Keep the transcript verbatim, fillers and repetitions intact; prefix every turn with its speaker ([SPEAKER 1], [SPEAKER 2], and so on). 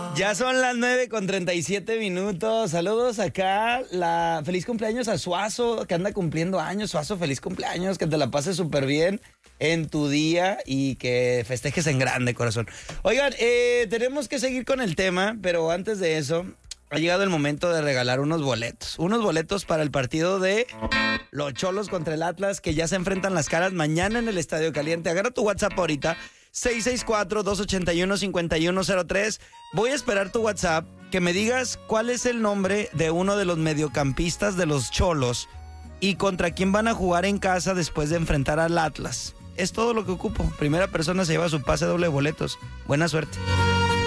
[SPEAKER 1] Ya son las nueve con treinta y siete minutos. Saludos acá. La feliz cumpleaños a Suazo, que anda cumpliendo años. Suazo, feliz cumpleaños. Que te la pases súper bien en tu día y que festejes en grande, corazón. Oigan, eh, tenemos que seguir con el tema, pero antes de eso, ha llegado el momento de regalar unos boletos. Unos boletos para el partido de los Cholos contra el Atlas, que ya se enfrentan las caras mañana en el Estadio Caliente. Agarra tu WhatsApp ahorita. seis seis cuatro, dos ocho uno, cinco uno cero tres. Voy a esperar tu WhatsApp, que me digas cuál es el nombre de uno de los mediocampistas de los Cholos y contra quién van a jugar en casa después de enfrentar al Atlas. Es todo lo que ocupo. Primera persona se lleva su pase doble de boletos. Buena suerte.